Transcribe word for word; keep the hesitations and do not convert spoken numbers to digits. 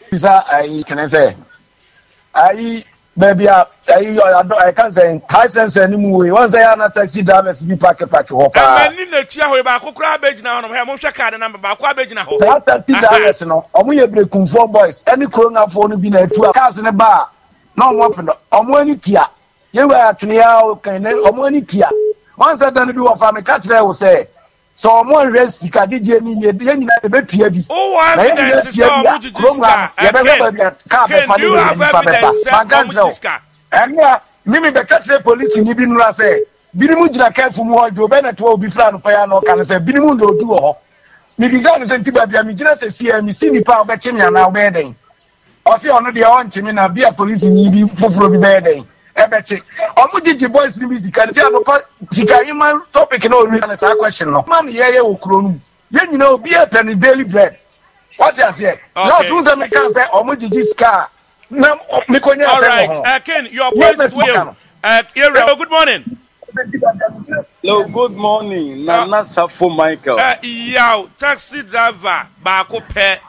Bisa I can say I baby I I can't say license anymore. Once I am a taxi driver, be pack a pack of I mean, the chair about Kukra Bage now, and I'm card number about Quabage now. So taxi drivers, no, or we break four boys, any corona phone be a two cars in a bar. No weapon, or money tia. You were at Nia, can or money tia. Once I done do a family catch, there will say. So more rest, Kadija, the bet here. Oh, evidence is how much you just got. Can you have evidence? And yeah, Mimi the catch the police in Ibn say, Binimuja care for more, you better to be flan piano can say, Binimundo do all. Maybe Zan and Tibia, me just see me see me power betting and now bedding. Or see on the own chimney and be a police in Ibi for bedding. Ebeti omuji boys ni music and tell no sika human topic no reason a question no man here here okronu ye nyina obi e penny daily bread what you say no so say me can say omuji sika na me konya say all right uh, Ken your point is well uh, good morning. Hello, good morning. Nana Safo Michael. Uh, yow taxi driver ba ko pe